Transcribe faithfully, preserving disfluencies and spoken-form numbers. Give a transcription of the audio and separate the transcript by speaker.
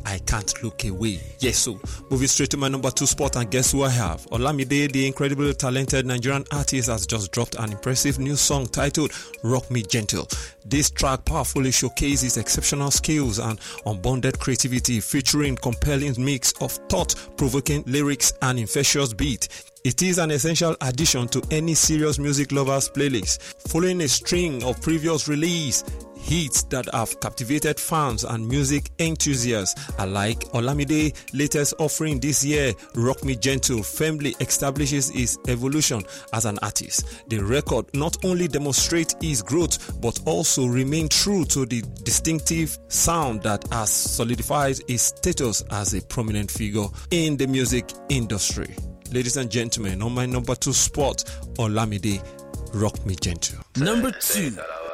Speaker 1: I Can't Look Away. Yes, so moving straight to my number two spot, and guess who I have? Olamide, the incredibly talented Nigerian artist, has just dropped an impressive new song titled Rock Me Gentle. This track powerfully showcases exceptional skills and unbounded creativity, featuring compelling mix of thought-provoking lyrics and infectious beat. It is an essential addition to any serious music lover's playlist, following a string of previous release hits that have captivated fans and music enthusiasts alike. Olamide's latest offering this year, Rock Me Gentle, firmly establishes his evolution as an artist. The record not only demonstrates his growth but also remains true to the distinctive sound that has solidified his status as a prominent figure in the music industry. Ladies and gentlemen, on my number two spot, Olamide, Rock Me Gentle.
Speaker 2: Number two.